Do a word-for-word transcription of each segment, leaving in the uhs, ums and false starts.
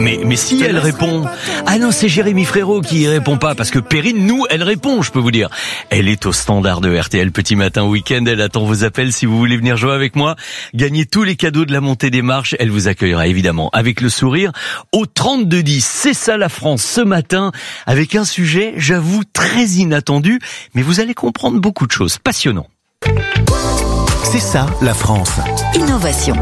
Mais, mais si elle répond. Ah non, c'est Jérémy Frérot qui y répond pas, parce que Perrine, nous, elle répond, je peux vous dire. Elle est au standard de R T L Petit Matin Week-end, elle attend vos appels si vous voulez venir jouer avec moi. Gagnez tous les cadeaux de la montée des marches, elle vous accueillera évidemment avec le sourire au trente-deux dix. C'est ça la France ce matin, avec un sujet, j'avoue, très inattendu, mais vous allez comprendre beaucoup de choses. Passionnant. C'est ça la France. Innovation.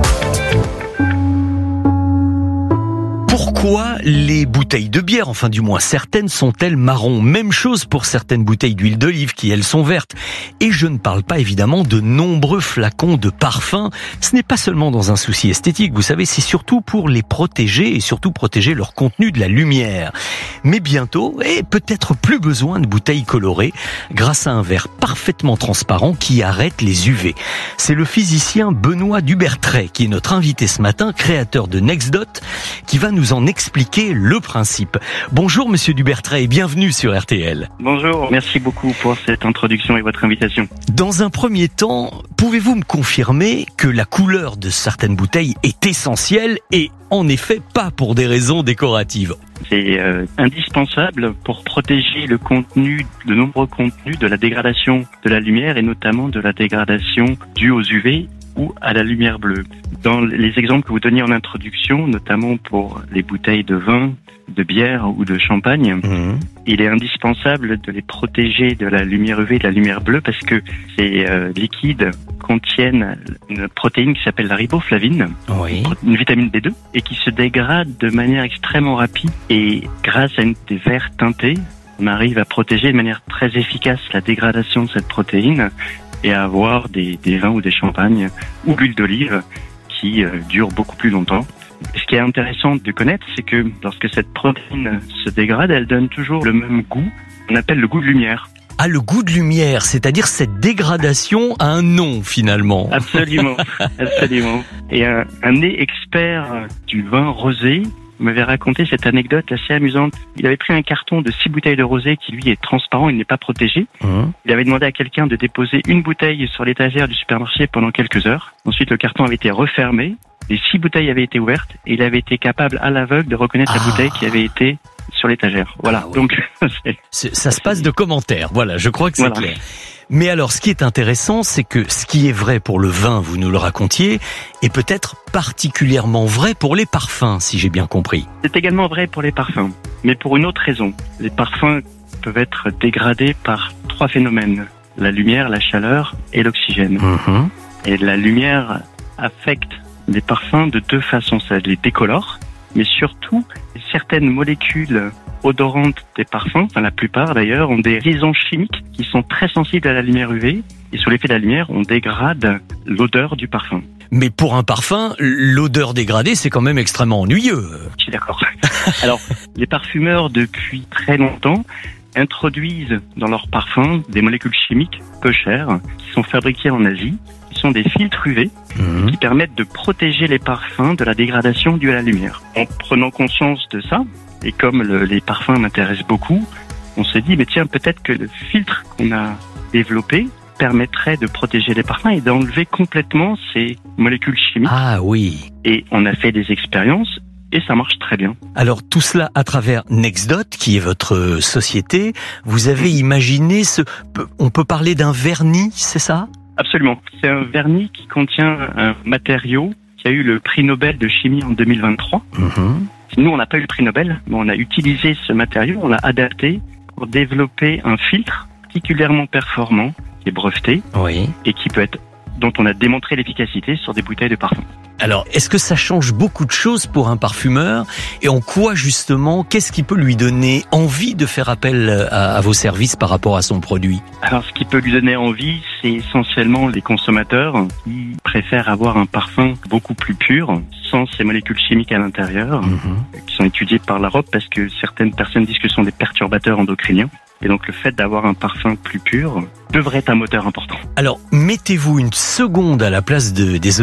Pourquoi les bouteilles de bière, enfin du moins certaines, sont-elles marron? Même chose pour certaines bouteilles d'huile d'olive qui, elles, sont vertes. Et je ne parle pas évidemment de nombreux flacons de parfum. Ce n'est pas seulement dans un souci esthétique, vous savez, c'est surtout pour les protéger et surtout protéger leur contenu de la lumière. Mais bientôt, et peut-être plus besoin de bouteilles colorées, grâce à un verre parfaitement transparent qui arrête les U V. C'est le physicien Benoît Dubertret qui est notre invité ce matin, créateur de NextDot, qui va nous en expliquer le principe. Bonjour Monsieur Dubertret et bienvenue sur R T L. Bonjour, merci beaucoup pour cette introduction et votre invitation. Dans un premier temps, pouvez-vous me confirmer que la couleur de certaines bouteilles est essentielle et en effet pas pour des raisons décoratives? C'est euh, indispensable pour protéger le contenu, de nombreux contenus de la dégradation de la lumière et notamment de la dégradation due aux U V ou à la lumière bleue. Dans les exemples que vous donniez en introduction, notamment pour les bouteilles de vin, de bière ou de champagne, mmh. il est indispensable de les protéger de la lumière U V et de la lumière bleue parce que ces euh, liquides contiennent une protéine qui s'appelle la riboflavine, oui. une vitamine B deux, et qui se dégrade de manière extrêmement rapide. Et grâce à une, des verres teintés, on arrive à protéger de manière très efficace la dégradation de cette protéine et à avoir des, des vins ou des champagnes ou l'huile d'olive qui euh, durent beaucoup plus longtemps. Ce qui est intéressant de connaître, c'est que lorsque cette protéine se dégrade, elle donne toujours le même goût, on appelle le goût de lumière. Ah, le goût de lumière, c'est-à-dire cette dégradation a un nom finalement. Absolument, absolument. Et un, un expert du vin rosé m'avait raconté cette anecdote assez amusante. Il avait pris un carton de six bouteilles de rosé qui, lui, est transparent, il n'est pas protégé. Mmh. Il avait demandé à quelqu'un de déposer une bouteille sur l'étagère du supermarché pendant quelques heures. Ensuite, le carton avait été refermé, les six bouteilles avaient été ouvertes et il avait été capable, à l'aveugle, de reconnaître ah. la bouteille qui avait été sur l'étagère. Voilà. Ah, oui. Donc, c'est, c'est, ça se passe de commentaires. Voilà, je crois que c'est voilà. clair. Mais alors, ce qui est intéressant, c'est que ce qui est vrai pour le vin, vous nous le racontiez, est peut-être particulièrement vrai pour les parfums, si j'ai bien compris. C'est également vrai pour les parfums, mais pour une autre raison. Les parfums peuvent être dégradés par trois phénomènes. La lumière, la chaleur et l'oxygène. Mmh. Et la lumière affecte les parfums de deux façons. Ça les décolore, mais surtout, certaines molécules odorantes des parfums, enfin la plupart d'ailleurs, ont des liaisons chimiques qui sont très sensibles à la lumière U V et sous l'effet de la lumière, on dégrade l'odeur du parfum. Mais pour un parfum, l'odeur dégradée, c'est quand même extrêmement ennuyeux. Je suis d'accord. Alors, les parfumeurs, depuis très longtemps, introduisent dans leurs parfums des molécules chimiques peu chères qui sont fabriquées en Asie, qui sont des filtres U V mmh. qui permettent de protéger les parfums de la dégradation due à la lumière. En prenant conscience de ça, et comme le, les parfums m'intéressent beaucoup, on s'est dit, mais tiens, peut-être que le filtre qu'on a développé permettrait de protéger les parfums et d'enlever complètement ces molécules chimiques. Ah oui. Et on a fait des expériences et ça marche très bien. Alors tout cela à travers NextDot, qui est votre société. Vous avez imaginé ce... On peut parler d'un vernis, c'est ça ? Absolument. C'est un vernis qui contient un matériau qui a eu le prix Nobel de chimie en deux mille vingt-trois. Mmh. Nous, on n'a pas eu le prix Nobel, mais on a utilisé ce matériau, on l'a adapté pour développer un filtre particulièrement performant, qui est breveté, oui. et qui peut être, dont on a démontré l'efficacité sur des bouteilles de parfum. Alors, est-ce que ça change beaucoup de choses pour un parfumeur? Et en quoi, justement, qu'est-ce qui peut lui donner envie de faire appel à, à vos services par rapport à son produit? Alors, ce qui peut lui donner envie, c'est essentiellement les consommateurs qui préfèrent avoir un parfum beaucoup plus pur, sans ces molécules chimiques à l'intérieur, mmh. qui sont étudiées par l'Europe parce que certaines personnes disent que ce sont des perturbateurs endocriniens. Et donc le fait d'avoir un parfum plus pur devrait être un moteur important. Alors, mettez-vous une seconde à la place de, des